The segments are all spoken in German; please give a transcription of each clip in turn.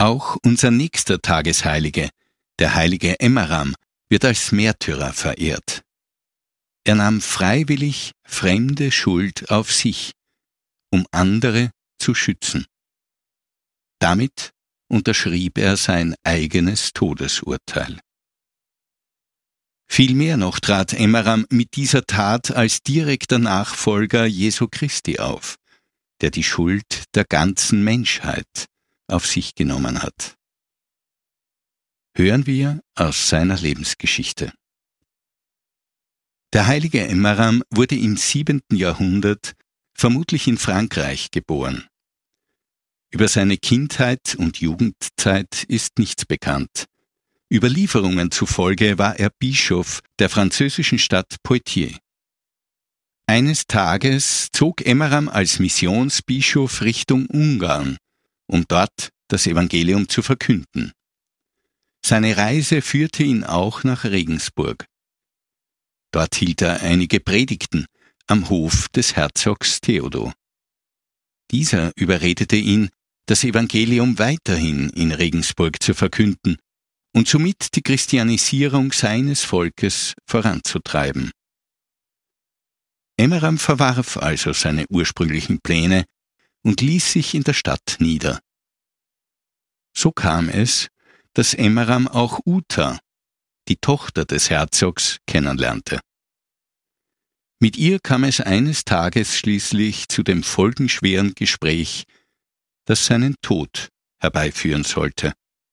Auch unser nächster Tagesheilige, der heilige Emmeram, wird als Märtyrer verehrt. Er nahm freiwillig fremde Schuld auf sich, um andere zu schützen. Damit unterschrieb er sein eigenes Todesurteil. Vielmehr noch trat Emmeram mit dieser Tat als direkter Nachfolger Jesu Christi auf, der die Schuld der ganzen Menschheit auf sich genommen hat. Hören wir aus seiner Lebensgeschichte. Der heilige Emmeram wurde im 7. Jahrhundert vermutlich in Frankreich geboren. Über seine Kindheit und Jugendzeit ist nichts bekannt. Überlieferungen zufolge war er Bischof der französischen Stadt Poitiers. Eines Tages zog Emmeram als Missionsbischof Richtung Ungarn, um dort das Evangelium zu verkünden. Seine Reise führte ihn auch nach Regensburg. Dort hielt er einige Predigten am Hof des Herzogs Theodor. Dieser überredete ihn, das Evangelium weiterhin in Regensburg zu verkünden und somit die Christianisierung seines Volkes voranzutreiben. Emmeram verwarf also seine ursprünglichen Pläne und ließ sich in der Stadt nieder. So kam es, dass Emmeram auch Uta, die Tochter des Herzogs, kennenlernte. Mit ihr kam es eines Tages schließlich zu dem folgenschweren Gespräch, das seinen Tod herbeiführen sollte.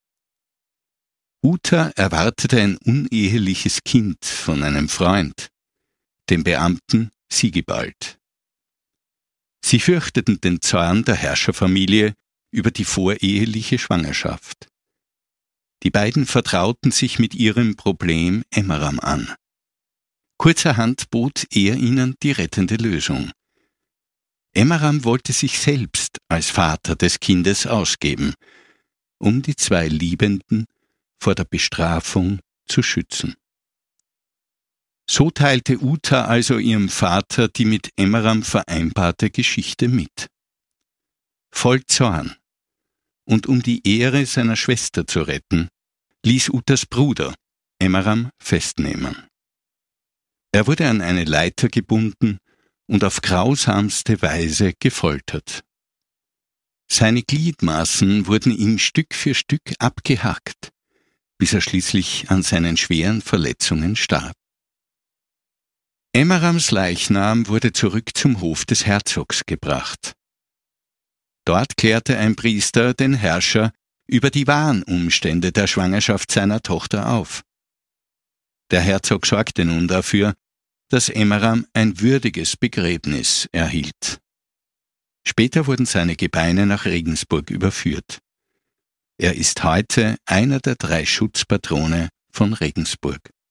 Uta erwartete ein uneheliches Kind von einem Freund, dem Beamten Sigibald. Sie fürchteten den Zorn der Herrscherfamilie über die voreheliche Schwangerschaft. Die beiden vertrauten sich mit ihrem Problem Emmeram an. Kurzerhand bot er ihnen die rettende Lösung. Emmeram wollte sich selbst als Vater des Kindes ausgeben, um die zwei Liebenden vor der Bestrafung zu schützen. So teilte Uta also ihrem Vater die mit Emmeram vereinbarte Geschichte mit. Voll Zorn und um die Ehre seiner Schwester zu retten, ließ Utas Bruder Emmeram festnehmen. Er wurde an eine Leiter gebunden und auf grausamste Weise gefoltert. Seine Gliedmaßen wurden ihm Stück für Stück abgehackt, bis er schließlich an seinen schweren Verletzungen starb. Emmerams Leichnam wurde zurück zum Hof des Herzogs gebracht. Dort klärte ein Priester den Herrscher über die wahren Umstände der Schwangerschaft seiner Tochter auf. Der Herzog sorgte nun dafür, dass Emmeram ein würdiges Begräbnis erhielt. Später wurden seine Gebeine nach Regensburg überführt. Er ist heute einer der 3 Schutzpatrone von Regensburg.